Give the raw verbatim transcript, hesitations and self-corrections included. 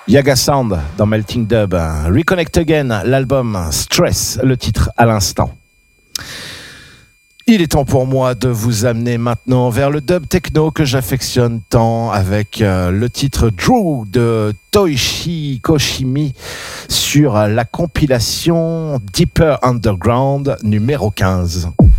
Yaga Sound dans Melting Dub, Reconnect Again, l'album Stress, le titre à l'instant. Il est temps pour moi de vous amener maintenant vers le dub techno que j'affectionne tant avec euh, le titre Drew de Toichi Koshimi sur la compilation Deeper Underground numéro quinze.